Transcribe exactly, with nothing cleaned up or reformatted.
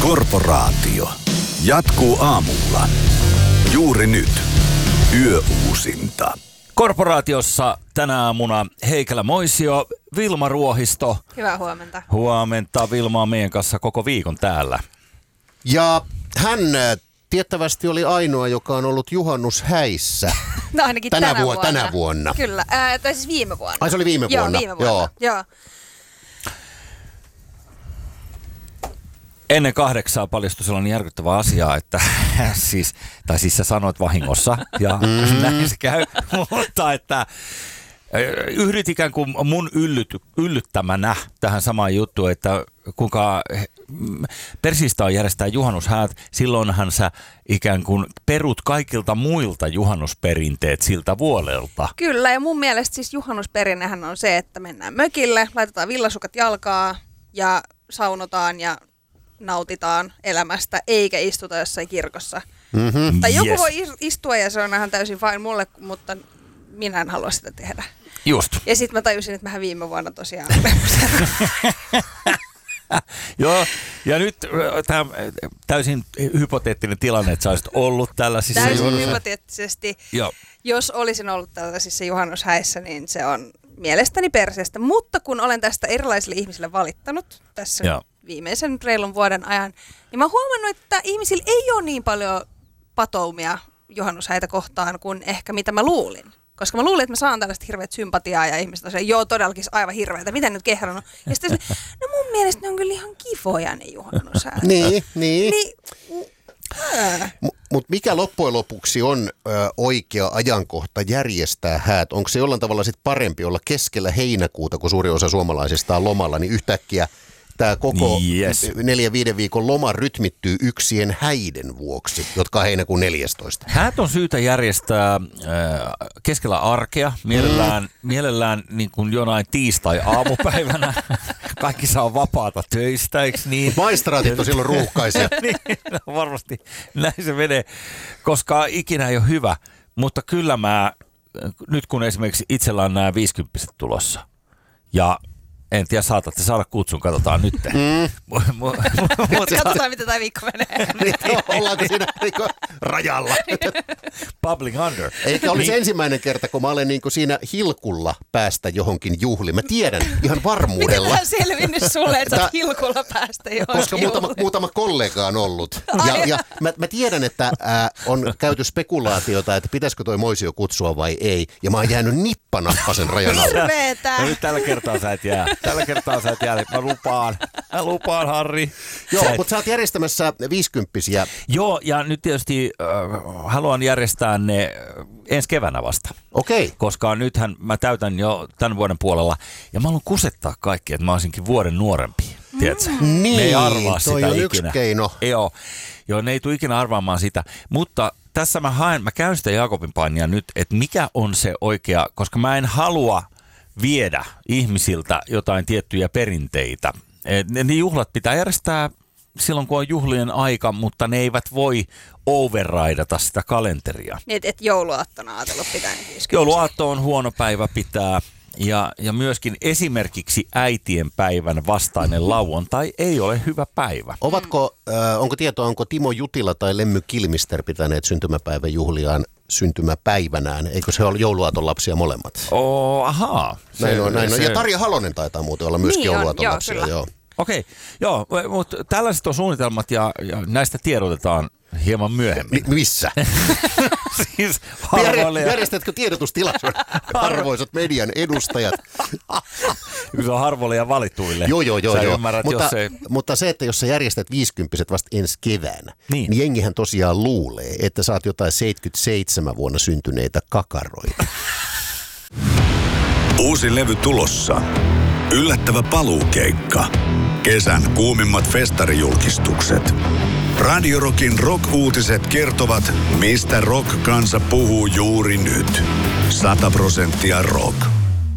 Korporaatio. Jatkuu aamulla. Juuri nyt. Yöuusinta. Korporaatiossa tänä aamuna Heikelä Moisio, Vilma Ruohisto. Hyvää huomenta. Huomenta. Vilma on meidän kanssa koko viikon täällä. Ja hän tiettävästi oli ainoa, joka on ollut juhannushäissä. No ainakin tänä, tänä, vu- vuonna. tänä vuonna. Kyllä, äh, tai siis viime vuonna. Ai se oli viime vuonna? Joo, viime vuonna. Joo. Joo. Ennen kahdeksaa paljastui sellainen järkyttävä asia, että siis, tai siis sä sanoit vahingossa, ja mm. näin se käy, mutta että yhdyt ikään kuin mun yllyt, yllyttämänä tähän samaan juttuun, että kuinka persistä on järjestää juhannushäät, silloinhan sä ikään kuin perut kaikilta muilta juhannusperinteet siltä vuodelta. Kyllä, ja mun mielestä siis juhannusperinnehän on se, että mennään mökille, laitetaan villasukat jalkaa ja saunotaan ja nautitaan elämästä, eikä istuta jossain kirkossa. Mm-hmm. Tai joku Yes. voi istua ja se on ihan täysin fine mulle, mutta minä en halua sitä tehdä. Just. Ja sitten mä tajusin, että mähän viime vuonna tosiaan Joo, ja nyt tämä täysin hypoteettinen tilanne, että sä olisit ollut tällaisissa täysin juhannushäissä. hypoteettisesti. Joo. Jos olisin ollut tällaisissa juhannushäissä, niin se on mielestäni perseestä. Mutta kun olen tästä erilaisille ihmisille valittanut tässä Joo. viimeisen reilun vuoden ajan, niin mä oon huomannut, että ihmisillä ei ole niin paljon patoumia juhannushäitä kohtaan kuin ehkä mitä mä luulin. Koska mä luulin, että mä saan tällaista hirveät sympatiaa ja ihmiset on se, joo todellakin aivan hirveätä, miten nyt kehran on. Ja sitten no mun mielestä ne on kyllä ihan kivoja ne juhannushäät. Niin, niin. niin M- Mutta mikä loppujen lopuksi on ö, oikea ajankohta järjestää häät? Onko se jollain tavalla sit parempi olla keskellä heinäkuuta, kun suuri osa suomalaisista on lomalla, niin yhtäkkiä tämä koko Yes. neljän viiden viikon loma rytmittyy yksien häiden vuoksi, jotka on heinäkuun neljästoista. Häät on syytä järjestää äh, keskellä arkea, mielellään, mm. mielellään niin kuin jonain tiistai-aamupäivänä. Kaikki saa vapaata töistä, eikö niin? Maistraatit on silloin ruuhkaisia. niin, no, varmasti näin se menee, koska ikinä ei ole hyvä. Mutta kyllä mä, nyt kun esimerkiksi itsellä on nämä viisikymppiset tulossa ja en tiedä, saatatte saada kutsun, katsotaan nyt. Mm. Katsotaan, miten tämä viikko menee. Niin, ollaanko siinä niinku rajalla? Bubbling under. Eikä olisi niin. ensimmäinen kerta, kun mä olen niinku siinä hilkulla päästä johonkin juhliin. Mä tiedän ihan varmuudella. Miten tämä selvinnyt sulle, että sä Tää- oot hilkulla päästä johonkin? Koska muutama, muutama kollega on ollut. Ja, ja mä, mä tiedän, että ää, on käyty spekulaatiota, että pitäisikö toi Moisio kutsua vai ei. Ja mä oon jäänyt nippanappasen rajan alle. Hirveetä. No nyt tällä kertaa sä et jää. Tällä kertaa sä et jää. Mä lupaan. Mä lupaan, Harri. Joo, Sä et- mutta sä oot järjestämässä viisikymppisiä. Joo, ja nyt tietysti äh, haluan järjestää ne äh, ensi keväänä vasta. Okei. Koska nythän mä täytän jo tämän vuoden puolella. Ja mä haluan kusettaa kaikki, että mä olisinkin vuoden nuorempi. Tiedätkö? Niin, ne ei arvaa toi sitä on ikinä. yksi keino. Joo. Joo, ne ei tule ikinä arvaamaan sitä. Mutta tässä mä haen, mä käyn sitä Jaakobin painia nyt, että mikä on se oikea, koska mä en halua viedä ihmisiltä jotain tiettyjä perinteitä. Ne, ne juhlat pitää järjestää silloin, kun on juhlien aika, mutta ne eivät voi overridata sitä kalenteria. Niin, että jouluaattona ajatellut pitää niin viisikymmentä. Jouluaatto on huono päivä pitää. Ja, ja myöskin esimerkiksi äitien päivän vastainen lauantai ei ole hyvä päivä. Ovatko, äh, onko tietoa, onko Timo Jutila tai Lemmy Kilmister pitäneet syntymäpäivän juhliaan syntymäpäivänään? Eikö se ole jouluaaton lapsia molemmat? Oh, ahaa. Näin on, näin on. se- Ja Tarja Halonen taitaa muuten olla myöskin Niin on, jouluaaton joo, lapsia. kyllä. Joo. Okei, joo, mutta tällaiset on suunnitelmat ja, ja näistä tiedotetaan hieman myöhemmin. Mi- missä? siis harvoille ja, Järjestätkö tiedotustilaisuuden, arvoisat median edustajat? se on harvoille ja valituille. Joo, joo, joo. Sä joo. ymmärrät, mutta, jos ei... mutta se, että jos sä järjestät viisikymppiset vasta ensi keväänä, Niin. niin jengihän tosiaan luulee, että sä oot jotain seitsemänkymmentäseitsemän vuonna syntyneitä kakaroita. Uusi levy tulossa. Yllättävä paluukeikka. Kesän kuumimmat festarijulkistukset. Radio Rockin rock-uutiset kertovat, mistä rock-kansa puhuu juuri nyt. Sata prosenttia rock.